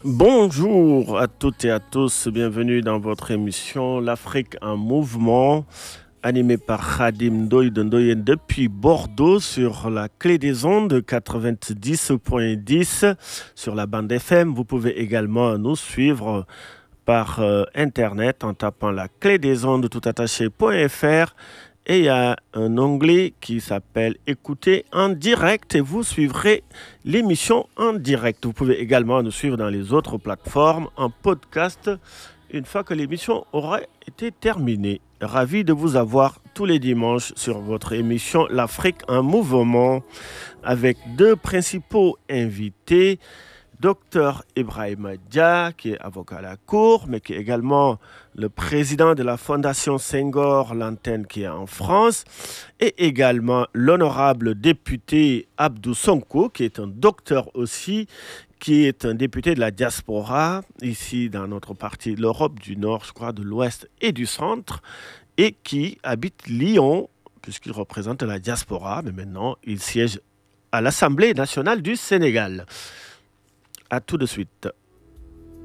Bonjour à toutes et à tous, bienvenue dans votre émission L'Afrique en mouvement, animée par Khadim Ndoye depuis Bordeaux sur la clé des ondes 90.10 sur la bande FM. Vous pouvez également nous suivre par internet en tapant la clé des ondes tout attaché.fr. Et il y a un onglet qui s'appelle Écouter en direct et vous suivrez l'émission en direct. Vous pouvez également nous suivre dans les autres plateformes en podcast une fois que l'émission aura été terminée. Ravi de vous avoir tous les dimanches sur votre émission L'Afrique en mouvement avec deux principaux invités. Docteur Ibrahima Dia, qui est avocat à la Cour, mais qui est également le président de la Fondation Senghor, l'antenne qui est en France, et également l'honorable député Abdou Sonko, qui est un docteur aussi, qui est un député de la diaspora, ici dans notre partie, l'Europe du Nord, je crois, de l'Ouest et du Centre, et qui habite Lyon, puisqu'il représente la diaspora, mais maintenant il siège à l'Assemblée nationale du Sénégal. À tout de suite.